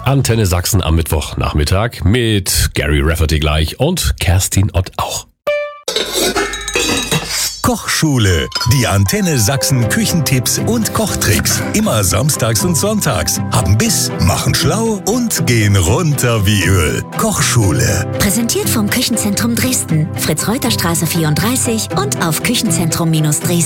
Antenne Sachsen am Mittwochnachmittag mit Gary Rafferty gleich und Kerstin Ott auch. Kochschule. Die Antenne Sachsen Küchentipps und Kochtricks. Immer samstags und sonntags. Haben Biss, machen schlau und gehen runter wie Öl. Kochschule. Präsentiert vom Küchenzentrum Dresden. Fritz-Reuter-Straße 34 und auf Küchenzentrum-Dresden.